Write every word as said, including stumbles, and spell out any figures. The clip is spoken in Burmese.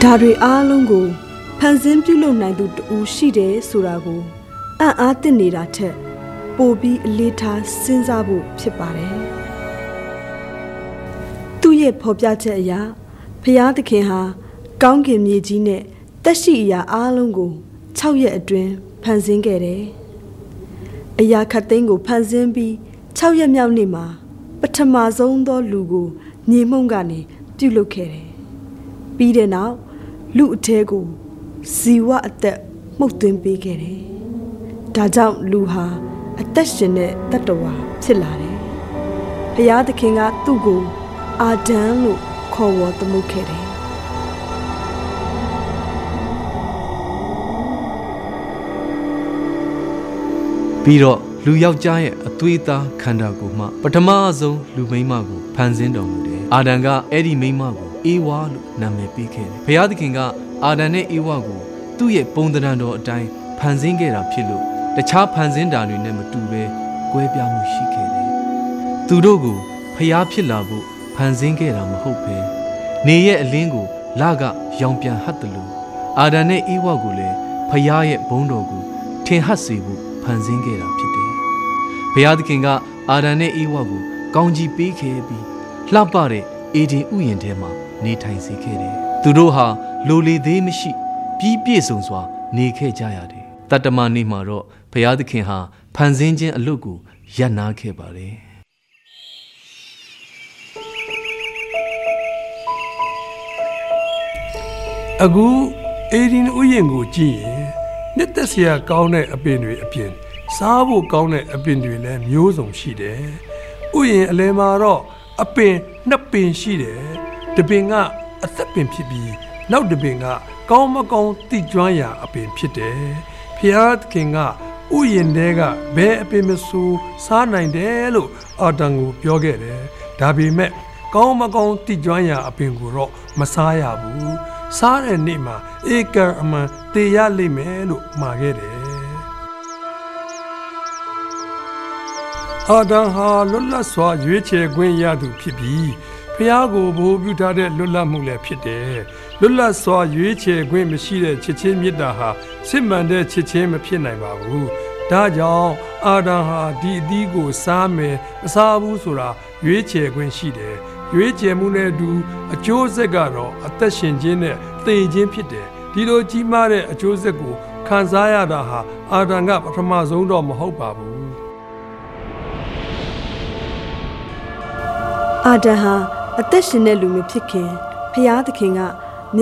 ဒါတွေအားလုံးကိုဖန်ဆင်းပြုလုပ်နိုင်သူတူရှိတယ်ဆိုတာကိုအံ့အားသင့်နေတာထက်ပိုပြီးအလေးထားစဉ်းစားဖို့ဖြစ်ပါတယ်သူ့ရဲ့ဖော်ပြချက်အရဘုရားသခင်ဟာကောင်းကင်မြေကြီးနဲ့တက်ရှိအရာအားလုံးကို၆ရက်အတွင်းဖန်ဆင်းခဲ့တယ်အရာခတ်သိမ်းကိုဖန်ဆင်းပြီး၆ရက်မြောက်နေ့မှာပထမဆုံးသောလူကိုမြေမှုန့်ကနေပြုလုပ်ခဲ့တယ်ပြီးတဲ့နောက်လူအထဲကိုဇီဝအသက်မှုတ်သွင်းပေးခဲ့တယ်ဒါကြောင့်လူဟာအသက်ရှင်တဲ့တတ္တဝါဖြစ်လာတယ်ဘုရားသခင်ကသူ့ကိုအာဒံလို့ခေါ်ဝေါ်သမုတ်ခဲ့တယ်ပြီးတော့လူယောက်ျားရဲ့အသွေးသားခန္ဓာကိုယ်မှပထမဆုံးလူမိန်းမကိုဖန်ဆင်းတော်မူတယ်အာဒံကအဲ့ဒီမိန်းမကိုအေဝါလို့နာမည်ပေးခဲ့တယ်ဘုရားသခင်ကအာဒံနဲ့အေဝါကိုသူ့ရဲ့ပုံသဏ္ဍာန်တော်အတိုင်းဖန်ဆင်းခဲ့တာဖြစ်လို့တခြားဖန်ဆင်းတာတွေနဲ့မတူပဲကွဲပြားမှုရှိခဲ့တယ်သူတို့ကိုဖျားဖြစ်လာဖို့ဖန်ဆင်းခဲ့တာမဟုတ်ပဲနေရဲ့အလင်းကိုလကရောင်ပြန်ဟတ်တယ်လို့အာဒံနဲ့အေဝါကိုလည်းဖျားရဲ့ဘုန်းတော်ကိုထင်ဟပ်စေဖို့ဖန်ဆင်းခဲ့တာဖြစ်တယ်ဘုရားသခင်ကအာဒံနဲ့အေဝါကိုကောင်းကြီးပေးခဲ့ပြီးလှပတဲ့အေဒင်ဥယျာဉ်ထဲမှာနေထိုင်စေခဲ့တယ်သူတို့ဟာလိုလေသေးမရှိပြီးပြည့်စုံစွာနေခဲ့ကြရတယ်တတ္တမနေ့မှာတော့ဘုရားသခင်ဟာဖန်ဆင်းခြင်းအလုပ်ကိုရပ်နားခဲ့ပါတယ်အခုအေဒင်ဥယျာဉ်ကိုကြည့်ရင်နှစ်သက်စရာကောင်းတဲ့အပင်တွေအပြင်စားဖို့ကောင်းတဲ့အပင်တွေလည်းမျိုးစုံရှိတယ်ဥယျာဉ်အလယ်မှာတော့အပင်နှစ်ပင်ရှိတယ်တပင်ကအသက်ပင်ဖြစ်ပြီးနောက်တပင်ကကောင်းမကောင်းတိကျွမ်းရာအပင်ဖြစ်တယ်ဖျားသခင်ကဥယျာဉ်ထဲကဘယ်အပင်မဆိုစားနိုင်တယ်လို့အာဒံကိုပြောခဲ့တယ်ဒါပေမဲ့ကောင်းမကောင်းတိကျွမ်းရာအပင်ကိုတော့မစားရဘူးစားတဲ့နေ့မှာဧကံအမှန်တေရလိမ့်မယ်လို့မှာခဲ့တယ်အာဒံဟာလွတ်လပ်စွာရွေးချယ်ခွင့်ရသူဖြစ်ပြီးဖျားကိုဘိုးပြုထားတဲ့လွတ်လပ်မှုလည်းဖြစ်တယ်လွတ်လပ်စွာရွေးချယ်ခွင့်မရှိတဲ့ချစ်ချင်းမေတ္တာဟာစစ်မှန်တဲ့ချစ်ချင်းမဖြစ်နိုင်ပါဘူးဒါကြောင့်အာဒံဟာဒီအသီးကိုစားမယ်မစားဘူးဆိုတာရွေးချယ်ခွင့်ရှိတယ်ရွေးချယ်မှုနဲ့အတူအကျိုးဆက်ကတော့အသက်ရှင်ခြင်းနဲ့သေခြင်းဖြစ်တယ်ဒီလိုကြီးမားတဲ့အကျိုးဆက်ကိုခံစားရတာဟာအာဒံကပထမဆုံးတော့မဟုတ်ပါဘူးအာဒံဟာအသက်ရှင်တဲ့လူမျိုးဖြစ်ခင်ဖျားသခင်က